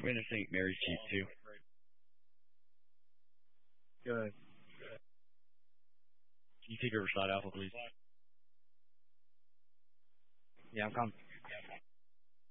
I'm gonna St. Mary's Chief too. Good. Can you take over Shot Alpha, please? Yeah, I'm coming.